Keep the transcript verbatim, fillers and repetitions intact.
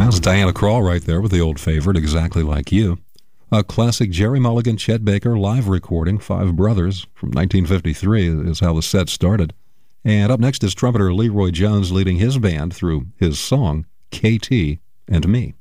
That's Diana Krall right there with the old favorite, Exactly Like You. A classic Jerry Mulligan, Chet Baker live recording, Five Brothers, from nineteen fifty-three is how the set started. And up next is trumpeter Leroy Jones leading his band through his song, K T and Me.